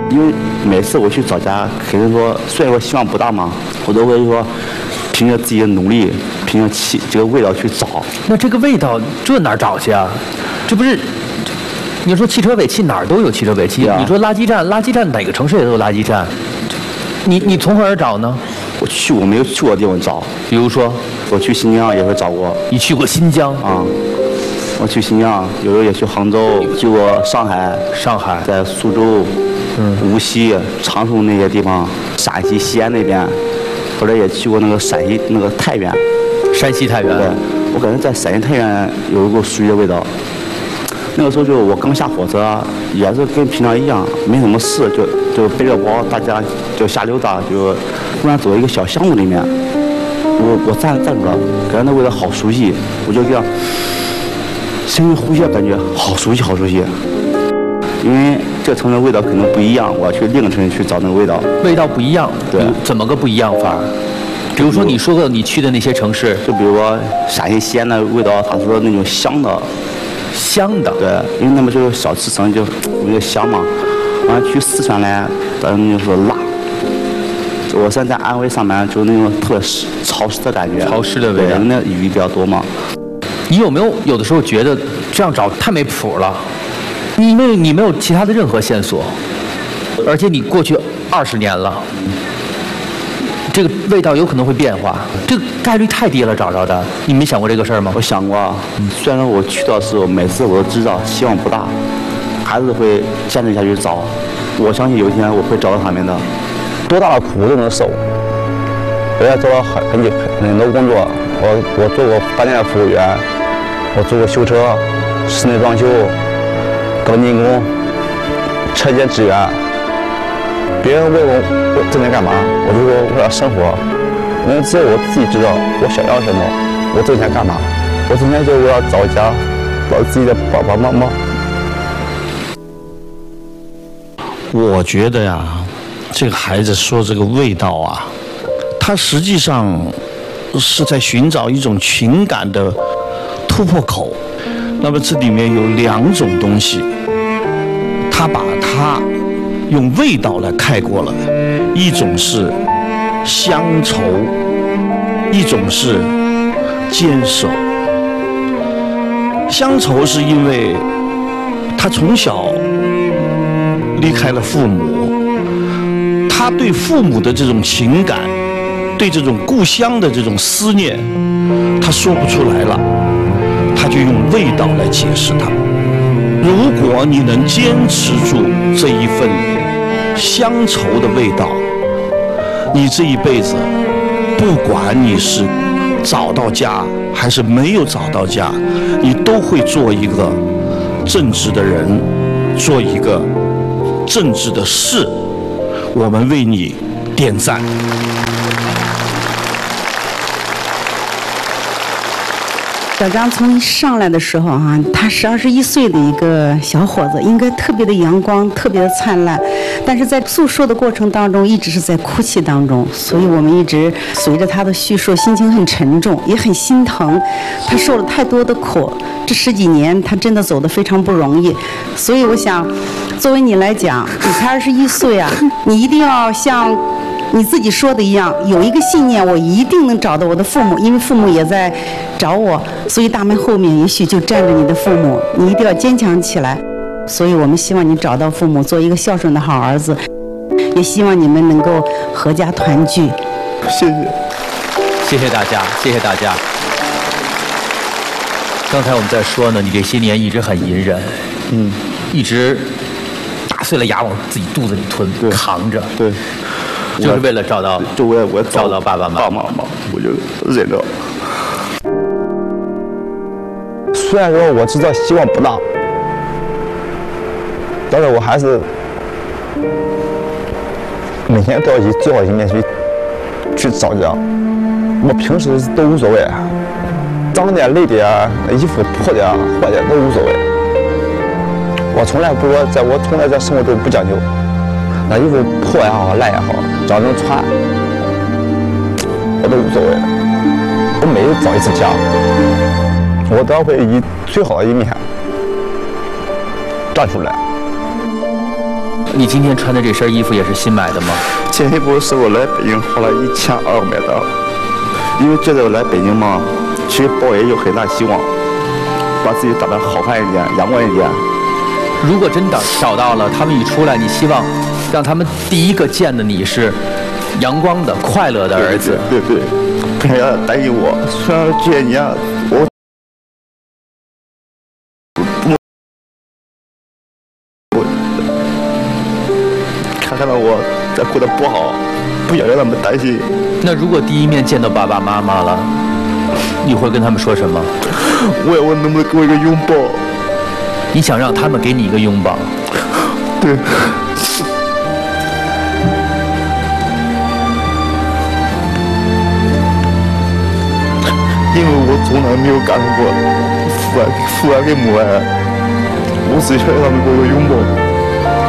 因为每次我去找家，肯定说虽然说希望不大嘛，我都会说凭着自己的努力，凭着这个味道去找。 那这个味道这哪儿找去啊？这不是你说汽车尾气哪儿都有汽车尾气，你说垃圾站哪个城市也都有垃圾站，你从何而找呢？ 我没有去过的地方找， 比如说我去新疆也会找过。 你去过新疆啊？我去新疆，有时候也去杭州，去过上海，在苏州、无锡、长春那些地方，陕西西安那边，或者也去过那个陕西那个太原。 山西太原。 对，我感觉在陕西太原有一股熟悉的味道。那个时候就我刚下火车，也是跟平常一样，没什么事，就背着包，大家就瞎溜达，就突然走到一个小巷子里面，我站住了，感觉那味道好熟悉，我就这样深深呼吸，感觉好熟悉。因为这个城市的味道可能不一样，我要去另一个城市去找那个味道。 味道不一样， 对， 怎么个不一样法？比如说你说过你去的那些城市， 就比如说陕西西安的味道，它是那种香的。对，因为那边就是小吃城，就有点香嘛。完了去四川呢，咱们就是辣。我现在在安徽上班，就是那种特别潮湿的感觉。 潮湿的味道， 那雨比较多嘛。 你有的时候觉得这样找太没谱了？你没有其他的任何线索，而且你过去20年了。这个味道有可能会变化，这个概率太低了，找着的。你没想过这个事儿吗？ 我想过，虽然说我去到的时候，每次我都知道希望不大，还是会坚持下去找。我相信有一天我会找到他们的。多大的苦都能受。我也做了很多工作，我做过饭店的服务员，我做过修车、室内装修、钢筋工、车间支援。别人问我挣钱干嘛，我就说我要生活，因为只有我自己知道我想要什么，我挣钱干嘛？我挣钱就是我要找家，找自己的爸爸妈妈。 我觉得呀，这个孩子说这个味道啊，他实际上是在寻找一种情感的突破口。那么这里面有2种东西，他把它用味道来概括了，一种是乡愁，一种是坚守。乡愁是因为他从小离开了父母，他对父母的这种情感，对这种故乡的这种思念，他说不出来了，他就用味道来解释它。如果你能坚持住这一份乡愁的味道，你这一辈子，不管你是找到家还是没有找到家，你都会做一个正直的人，做一个正直的事。我们为你点赞。 小张从一上来的时候哈，他是21岁的一个小伙子，应该特别的阳光，特别的灿烂，但是在诉说的过程当中，一直是在哭泣当中，所以我们一直随着他的叙述，心情很沉重，也很心疼。他受了太多的苦，这10几年他真的走得非常不容易，所以我想，作为你来讲，你才21岁啊，你一定要像你自己说的一样，有一个信念，我一定能找到我的父母，因为父母也在找我，所以大门后面也许就站着你的父母，你一定要坚强起来。所以我们希望你找到父母，做一个孝顺的好儿子，也希望你们能够阖家团聚。 谢谢， 谢谢大家，谢谢大家。刚才我们在说呢，你这些年一直很隐忍，一直打碎了牙往自己肚子里吞，扛着， 对。 就是为了找到， 就我找到爸爸妈妈， 我就忍着。虽然说我知道希望不大，但是我还是每天都要最好一面去找家。我平时都无所谓，脏点、累点、衣服破点、坏点都无所谓。我从来在生活中不讲究。那衣服破也好，烂也好，只要能穿，我都无所谓。我每找一次家，我都会以最好的一面站出来。 你今天穿的这身衣服也是新买的吗？ 这衣服是我来北京花了1200买的，因为觉得我来北京嘛，其实抱也有很大希望，把自己打扮好看一点，阳光一点。 如果真的找到了，他们一出来，你希望让他们第一个见的你是阳光的、快乐的儿子。 对，不要担心我。虽然这些年我看到我在过得不好，不想让他们担心。 那如果第一面见到爸爸妈妈了，你会跟他们说什么？ 我要问能不能给我一个拥抱。 你想让他们给你一个拥抱？ 对。因为我从来没有感受过父爱跟母爱，我只想让他们给我一个拥抱。